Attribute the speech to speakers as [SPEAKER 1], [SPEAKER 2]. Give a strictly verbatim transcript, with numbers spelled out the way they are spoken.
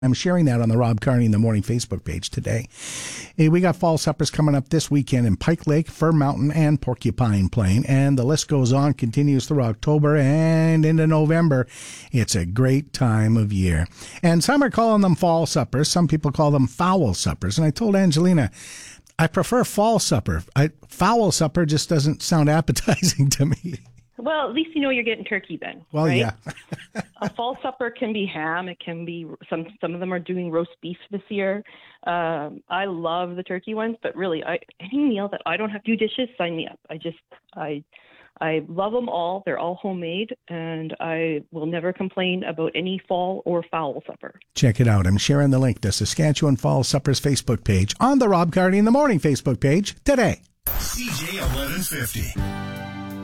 [SPEAKER 1] I'm sharing that on the Rob Carney in the Morning Facebook page today. Hey, we got fall suppers coming up this weekend in Pike Lake, Fir Mountain, and Porcupine Plain, and the list goes on, continues through October and into November. It's a great time of year. And some are calling them fall suppers. Some people call them fowl suppers. And I told Angelina, I prefer fall supper. I, fowl supper just doesn't sound appetizing to me.
[SPEAKER 2] Well, at least you know you're getting turkey then.
[SPEAKER 1] Well,
[SPEAKER 2] right?
[SPEAKER 1] yeah.
[SPEAKER 2] A fall supper can be ham. It can be some. Some of them are doing roast beef this year. Um, I love the turkey ones, but really, I, any meal that I don't have to do dishes, sign me up. I just, I, I love them all. They're all homemade, and I will never complain about any fall or fowl supper.
[SPEAKER 1] Check it out. I'm sharing the link, the Saskatchewan Fall Suppers Facebook page, on the Rob Carney in the Morning Facebook page today.
[SPEAKER 3] C J eleven fifty.